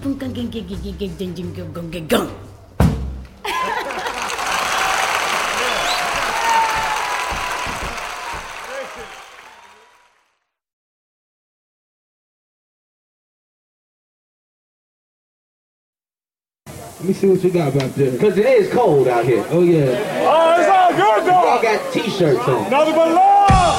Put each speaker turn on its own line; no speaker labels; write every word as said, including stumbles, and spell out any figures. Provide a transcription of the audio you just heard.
Let me see what you got back there.
Because it is cold out here.
Oh, yeah.
Oh, it's all good, though.
Y'all got t-shirts on.
Nothing but love.